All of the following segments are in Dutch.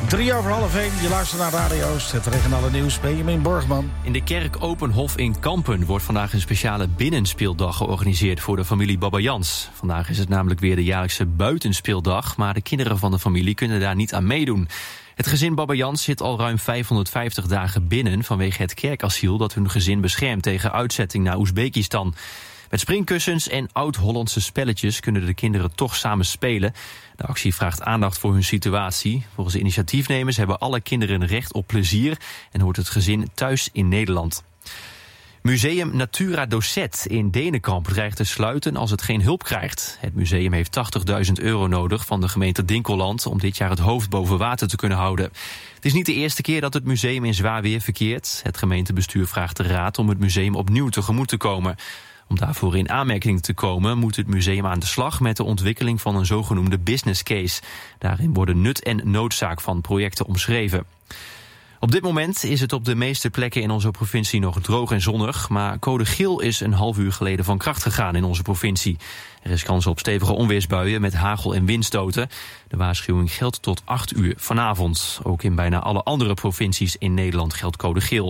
3:03, je luistert naar Radio Oost, het regionale nieuws. Benjamin Borgman. In de kerk Openhof in Kampen wordt vandaag een speciale binnenspeeldag georganiseerd voor de familie Babbajans. Vandaag is het namelijk weer de jaarlijkse buitenspeeldag, maar de kinderen van de familie kunnen daar niet aan meedoen. Het gezin Babbajans zit al ruim 550 dagen binnen vanwege het kerkasiel dat hun gezin beschermt tegen uitzetting naar Oezbekistan. Met springkussens en oud-Hollandse spelletjes kunnen de kinderen toch samen spelen. De actie vraagt aandacht voor hun situatie. Volgens de initiatiefnemers hebben alle kinderen recht op plezier en hoort het gezin thuis in Nederland. Museum Natura Docet in Denenkamp dreigt te sluiten als het geen hulp krijgt. Het museum heeft €80.000 nodig van de gemeente Dinkeland om dit jaar het hoofd boven water te kunnen houden. Het is niet de eerste keer dat het museum in zwaar weer verkeert. Het gemeentebestuur vraagt de raad om het museum opnieuw tegemoet te komen. Om daarvoor in aanmerking te komen moet het museum aan de slag met de ontwikkeling van een zogenoemde business case. Daarin worden nut en noodzaak van projecten omschreven. Op dit moment is het op de meeste plekken in onze provincie nog droog en zonnig, maar code geel is een half uur geleden van kracht gegaan in onze provincie. Er is kans op stevige onweersbuien met hagel en windstoten. De waarschuwing geldt tot 8 uur vanavond. Ook in bijna alle andere provincies in Nederland geldt code geel.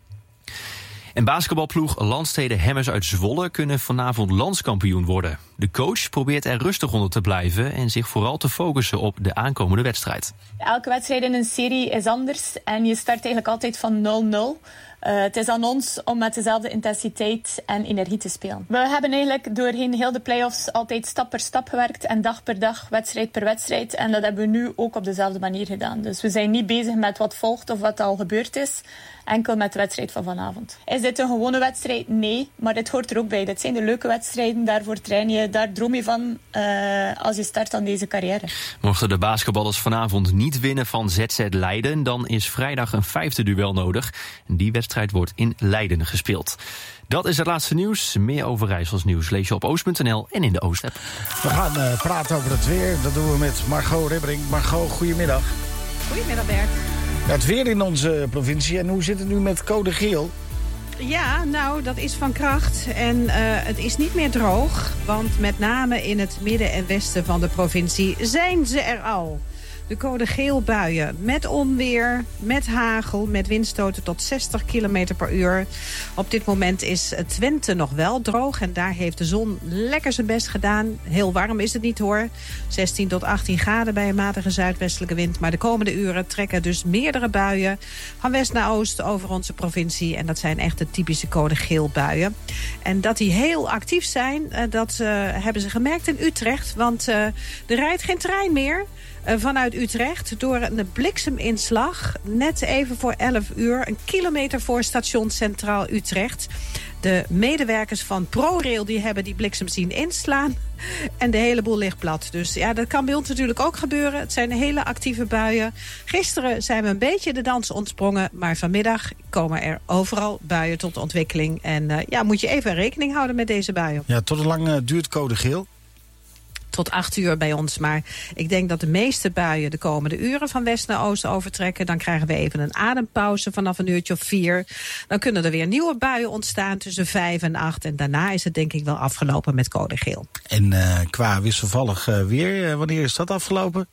En basketbalploeg Landstede Hemmers uit Zwolle kunnen vanavond landskampioen worden. De coach probeert er rustig onder te blijven en zich vooral te focussen op de aankomende wedstrijd. Elke wedstrijd in een serie is anders en je start eigenlijk altijd van 0-0. Het is aan ons om met dezelfde intensiteit en energie te spelen. We hebben eigenlijk doorheen heel de play-offs altijd stap per stap gewerkt en dag per dag, wedstrijd per wedstrijd. En dat hebben we nu ook op dezelfde manier gedaan. Dus we zijn niet bezig met wat volgt of wat al gebeurd is. Enkel met de wedstrijd van vanavond. Is dit een gewone wedstrijd? Nee, maar dit hoort er ook bij. Dit zijn de leuke wedstrijden, daarvoor train je, daar droom je van als je start aan deze carrière. Mochten de basketballers vanavond niet winnen van ZZ Leiden, dan is vrijdag een 5e duel nodig. En die wedstrijd wordt in Leiden gespeeld. Dat is het laatste nieuws. Meer Overijssels nieuws lees je op oost.nl en in de Oost-app. We gaan praten over het weer. Dat doen we met Margot Ribbering. Margot, goedemiddag. Goedemiddag, Bert. Het weer in onze provincie. En hoe zit het nu met code geel? Ja, nou, dat is van kracht. En het is niet meer droog. Want met name in het midden en westen van de provincie zijn ze er al. De code geel buien met onweer, met hagel, met windstoten tot 60 km per uur. Op dit moment is Twente nog wel droog en daar heeft de zon lekker zijn best gedaan. Heel warm is het niet hoor. 16 tot 18 graden bij een matige zuidwestelijke wind. Maar de komende uren trekken dus meerdere buien van west naar oost over onze provincie. En dat zijn echt de typische code geel buien. En dat die heel actief zijn, dat hebben ze gemerkt in Utrecht. Want er rijdt geen trein meer vanuit Utrecht door een blikseminslag net even voor 11 uur, een kilometer voor station Centraal Utrecht. De medewerkers van ProRail die hebben die bliksem zien inslaan en de hele boel ligt plat. Dus ja, dat kan bij ons natuurlijk ook gebeuren. Het zijn hele actieve buien. Gisteren zijn we een beetje de dans ontsprongen, maar vanmiddag komen er overal buien tot ontwikkeling. En moet je even rekening houden met deze buien. Ja, tot hoe lang duurt code geel? Tot 8 uur bij ons. Maar ik denk dat de meeste buien de komende uren van west naar oost overtrekken. Dan krijgen we even een adempauze vanaf een uurtje of 4. Dan kunnen er weer nieuwe buien ontstaan tussen 5 en 8. En daarna is het denk ik wel afgelopen met code geel. En qua wisselvallig weer, wanneer is dat afgelopen?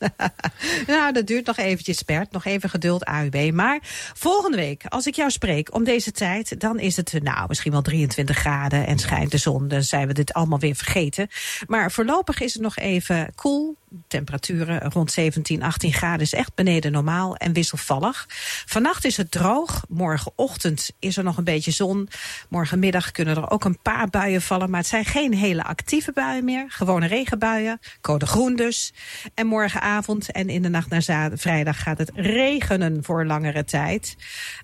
Nou, dat duurt nog eventjes, Bert. Nog even geduld, AUB. Maar volgende week, als ik jou spreek om deze tijd, dan is het misschien wel 23 graden en schijnt de zon. Dan zijn we dit allemaal weer vergeten. Maar voorlopig is het nog even koel. Temperaturen rond 17, 18 graden is echt beneden normaal en wisselvallig. Vannacht is het droog. Morgenochtend is er nog een beetje zon. Morgenmiddag kunnen er ook een paar buien vallen. Maar het zijn geen hele actieve buien meer. Gewone regenbuien. Code groen dus. En morgenavond en in de nacht naar vrijdag gaat het regenen voor langere tijd.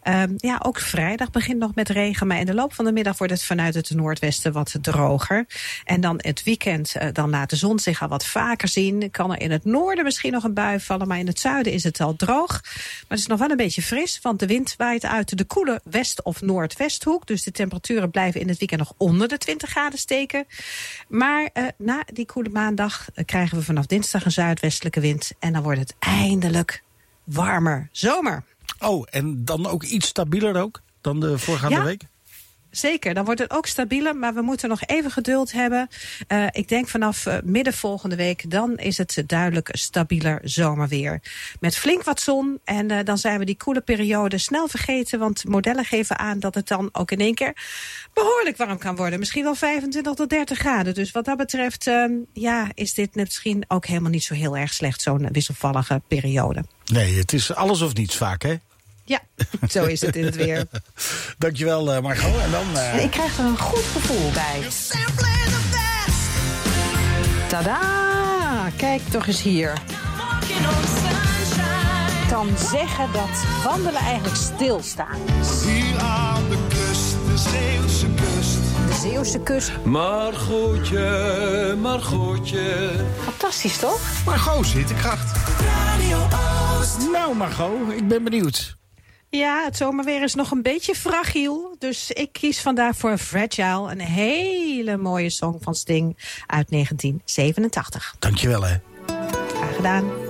Ook vrijdag begint nog met regen. Maar in de loop van de middag wordt het vanuit het noordwesten wat droger. En dan het weekend, dan laat de zon zich al wat vaker zien. Kan er in het noorden misschien nog een bui vallen, maar in het zuiden is het al droog. Maar het is nog wel een beetje fris, want de wind waait uit de koele west- of noordwesthoek. Dus de temperaturen blijven in het weekend nog onder de 20 graden steken. Maar na die koele maandag krijgen we vanaf dinsdag een zuidwestelijke wind. En dan wordt het eindelijk warmer. Zomer. Oh, en dan ook iets stabieler ook dan de voorgaande week? Zeker, dan wordt het ook stabieler, maar we moeten nog even geduld hebben. Ik denk vanaf midden volgende week, dan is het duidelijk stabieler zomerweer. Met flink wat zon en dan zijn we die koele periode snel vergeten, want modellen geven aan dat het dan ook in één keer behoorlijk warm kan worden. Misschien wel 25 tot 30 graden. Dus wat dat betreft is dit misschien ook helemaal niet zo heel erg slecht, zo'n wisselvallige periode. Nee, het is alles of niets vaak, hè? Ja, zo is het in het weer. Dankjewel, Margot. En dan, ik krijg er een goed gevoel bij. Tada! Kijk toch eens hier. Kan zeggen dat wandelen eigenlijk stilstaan is. Hier aan de kust, de Zeeuwse kust. De Zeeuwse kust. Margotje. Fantastisch, toch? Margot, zittenkracht. Radio Oost. Nou, Margot, ik ben benieuwd. Ja, het zomerweer is nog een beetje fragiel. Dus ik kies vandaag voor Fragile. Een hele mooie song van Sting uit 1987. Dankjewel, hè. Graag gedaan.